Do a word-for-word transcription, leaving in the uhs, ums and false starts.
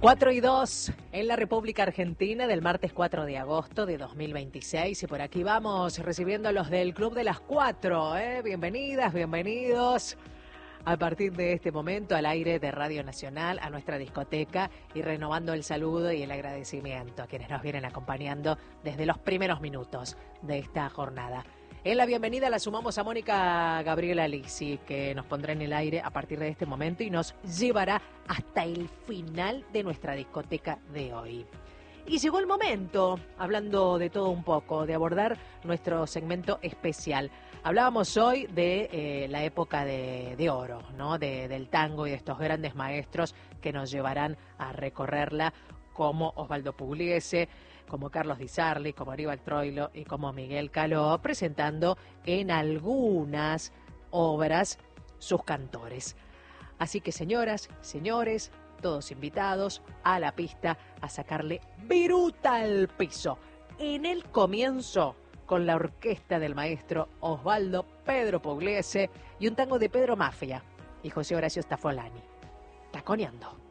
cuatro y dos en la República Argentina del martes cuatro de agosto de dos mil veintiséis. Y por aquí vamos recibiendo a los del Club de las Cuatro. ¿eh? Bienvenidas, bienvenidos. A partir de este momento al aire de Radio Nacional, a nuestra discoteca y renovando el saludo y el agradecimiento a quienes nos vienen acompañando desde los primeros minutos de esta jornada. En la bienvenida la sumamos a Mónica Gabriela Lisi, que nos pondrá en el aire a partir de este momento y nos llevará hasta el final de nuestra discoteca de hoy. Y llegó el momento, hablando de todo un poco, de abordar nuestro segmento especial. Hablábamos hoy de eh, la época de, de oro, ¿no? De, del tango y de estos grandes maestros que nos llevarán a recorrerla, como Osvaldo Pugliese, como Carlos Di Sarli, como Aníbal Troilo y como Miguel Caló, presentando en algunas obras sus cantores. Así que, señoras, señores, todos invitados a la pista a sacarle viruta al piso. En el comienzo, con la orquesta del maestro Osvaldo Pedro Pugliese y un tango de Pedro Mafia y José Horacio Staffolani. Taconeando.